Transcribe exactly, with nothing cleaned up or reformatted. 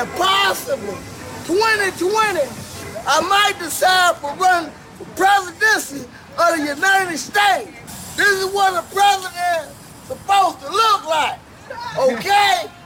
that possibly twenty twenty, I might decide for running for presidency of the United States. This is what a president is supposed to look like, okay?